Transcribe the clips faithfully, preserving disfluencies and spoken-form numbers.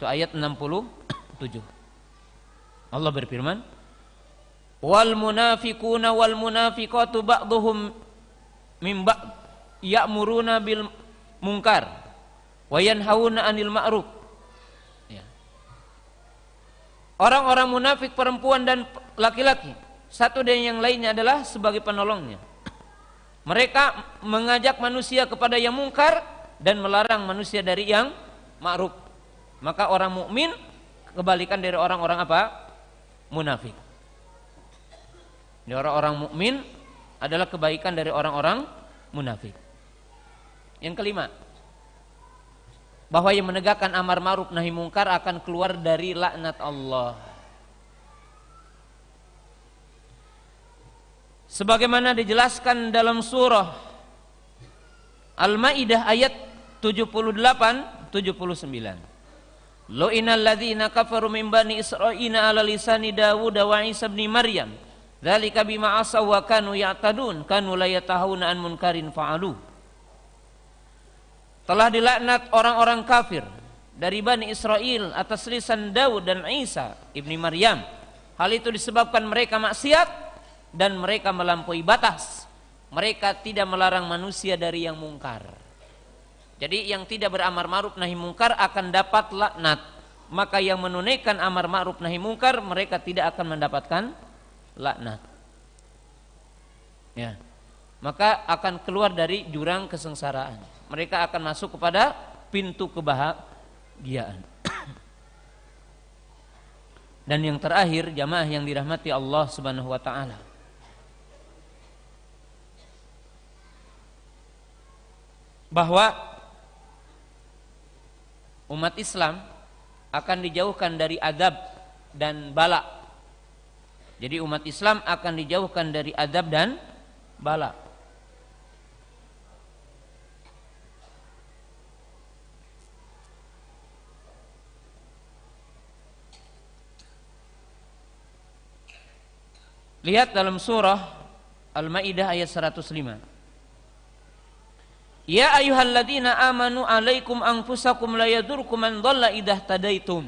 Itu ayat enam puluh tujuh. Allah berfirman, wal munafiquna wal munafiqatu ba'dhum min ba'd ya'muruna bil munkar wa yanhauna 'anil ma'ruf. Ya. Orang-orang munafik perempuan dan laki-laki, satu dan yang lainnya adalah sebagai penolongnya. Mereka mengajak manusia kepada yang mungkar dan melarang manusia dari yang ma'ruf. Maka orang mukmin kebalikan dari orang-orang apa? Munafik. Ini orang-orang mukmin adalah kebaikan dari orang-orang munafik. Yang kelima, bahwa yang menegakkan amar ma'ruf nahi mungkar akan keluar dari laknat Allah. Sebagaimana dijelaskan dalam surah Al-Maidah ayat tujuh puluh delapan tujuh puluh sembilan. Lu'inal ladzina kafaru min bani Israila ala lisani Dawud wa Isa ibn Maryam. Dzalika bima asaw wa kanu ya'tadun, kanu la yatahuna an munkarin fa'alu. Telah dilaknat orang-orang kafir dari Bani Israel atas lisan Daud dan Isa ibni Maryam. Hal itu disebabkan mereka maksiat dan mereka melampaui batas. Mereka tidak melarang manusia dari yang mungkar. Jadi yang tidak beramar ma'ruf nahi mungkar akan dapat laknat. Maka yang menunaikan amar ma'ruf nahi mungkar mereka tidak akan mendapatkan laknat. Ya. Maka akan keluar dari jurang kesengsaraan. Mereka akan masuk kepada pintu kebahagiaan. Dan yang terakhir, jamaah yang dirahmati Allah Subhanahu wa taala, bahwa umat Islam akan dijauhkan dari adab dan bala. Jadi umat Islam akan dijauhkan dari adab dan bala. Lihat dalam surah Al-Maidah ayat seratus lima. Ya ayyuhalladzina amanu alaikum anfusakum la yadurkum man dhalla idza tadaitum.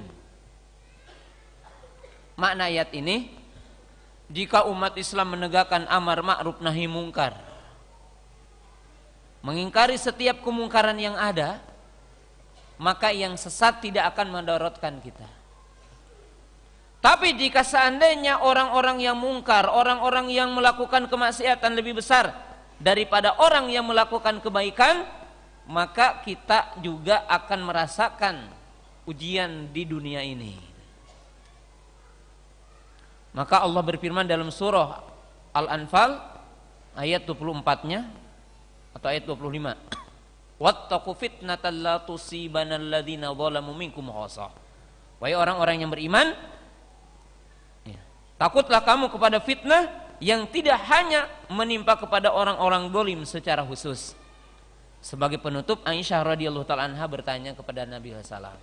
Makna ayat ini, jika umat Islam menegakkan amar ma'ruf nahi mungkar, mengingkari setiap kemungkaran yang ada, maka yang sesat tidak akan mendaratkan kita. Tapi jika seandainya orang-orang yang mungkar, orang-orang yang melakukan kemaksiatan lebih besar daripada orang yang melakukan kebaikan, maka kita juga akan merasakan ujian di dunia ini. Maka Allah berfirman dalam surah Al-Anfal ayat dua puluh empat-nya atau ayat dua puluh lima. Wattaqu fitnatan la tusibanal ladzina zalamu minkum khassah. Wahai orang-orang yang beriman, ya, takutlah kamu kepada fitnah yang tidak hanya menimpa kepada orang-orang zalim secara khusus. Sebagai penutup, Aisyah radhiyallahu taala anha bertanya kepada Nabi sallallahu alaihi wasallam,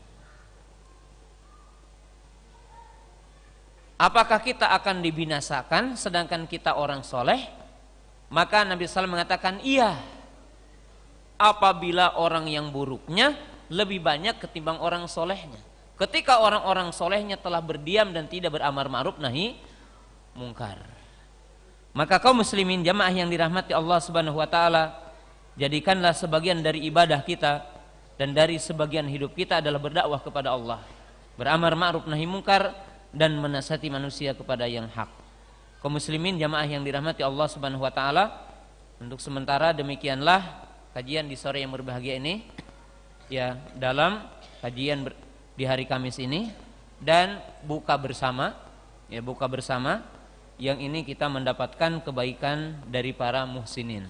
apakah kita akan dibinasakan sedangkan kita orang soleh? Maka Nabi sallallahu alaihi wasallam mengatakan, iya, apabila orang yang buruknya lebih banyak ketimbang orang solehnya. Ketika orang-orang solehnya telah berdiam dan tidak beramar ma'ruf nahi mungkar. Maka kaum muslimin jamaah yang dirahmati Allah Subhanahu wa taala, jadikanlah sebagian dari ibadah kita dan dari sebagian hidup kita adalah berdakwah kepada Allah, beramar ma'ruf nahi mungkar dan menasihati manusia kepada yang hak. Kaum muslimin jamaah yang dirahmati Allah Subhanahu wa taala, untuk sementara demikianlah kajian di sore yang berbahagia ini, ya, dalam kajian ber, di hari Kamis ini, dan buka bersama, ya, buka bersama yang ini kita mendapatkan kebaikan dari para muhsinin.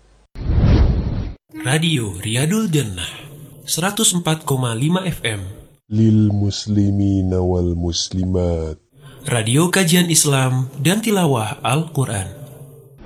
Radio Riyadul Jannah seratus empat koma lima F M lil muslimin wal muslimat. Radio kajian Islam dan tilawah Al-Quran.